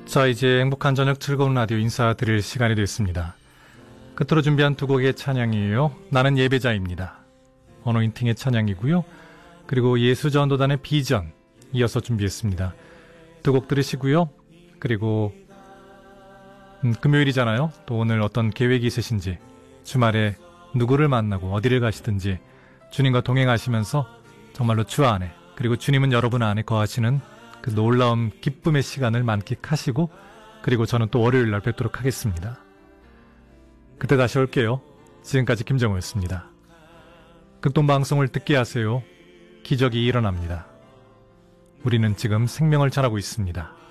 자, 이제 행복한 저녁 즐거운 라디오 인사드릴 시간이 됐습니다. 끝으로 준비한 두 곡의 찬양이에요. 나는 예배자입니다. 어노인팅의 찬양이고요. 그리고 예수전도단의 비전 이어서 준비했습니다. 두 곡 들으시고요. 그리고 금요일이잖아요. 또 오늘 어떤 계획이 있으신지, 주말에 누구를 만나고 어디를 가시든지 주님과 동행하시면서 정말로 주 안에, 그리고 주님은 여러분 안에 거하시는 그 놀라운 기쁨의 시간을 만끽하시고, 그리고 저는 또 월요일 날 뵙도록 하겠습니다. 그때 다시 올게요. 지금까지 김정호였습니다. 극동방송을 듣게 하세요. 기적이 일어납니다. 우리는 지금 생명을 전하고 있습니다.